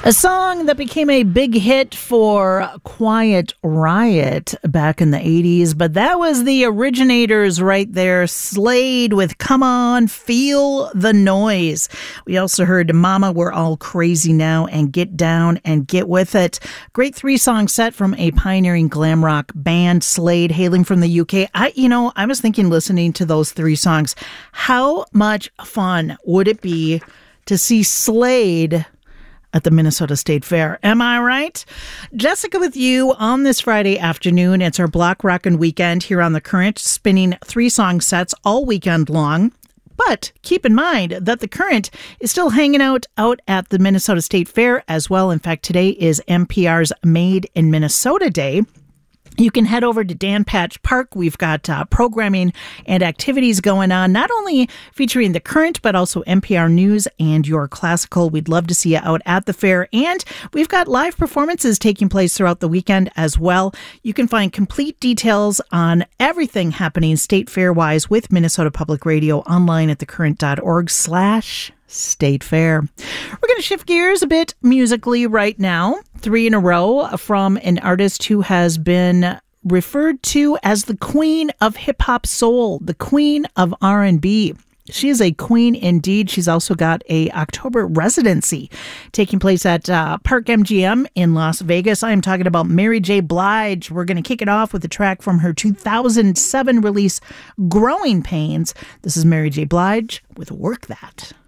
A song that became a big hit for Quiet Riot back in the 80s, but that was the originators right there, Slade with Come On, Feel the Noise. We also heard Mama, We're All Crazy Now, and Get Down and Get With It. Great three-song set from a pioneering glam rock band, Slade, hailing from the UK. I was thinking, listening to those three songs, how much fun would it be to see Slade at the Minnesota State Fair? Am I right? Jessica with you on this Friday afternoon. It's our Block Rockin' Weekend here on The Current, spinning three-song sets all weekend long. But keep in mind that The Current is still hanging out at the Minnesota State Fair as well. In fact, today is NPR's Made in Minnesota Day. You can head over to Dan Patch Park. We've got programming and activities going on, not only featuring The Current, but also NPR News and Your Classical. We'd love to see you out at the fair. And we've got live performances taking place throughout the weekend as well. You can find complete details on everything happening State Fair-wise with Minnesota Public Radio online at thecurrent.org/State Fair. We're going to shift gears a bit musically right now. 3 in a row from an artist who has been referred to as the queen of hip-hop soul, the queen of R&B. She is a queen indeed. She's also got a October residency taking place at Park MGM in Las Vegas. I am talking about Mary J. Blige. We're going to kick it off with a track from her 2007 release, Growing Pains. This is Mary J. Blige with Work That.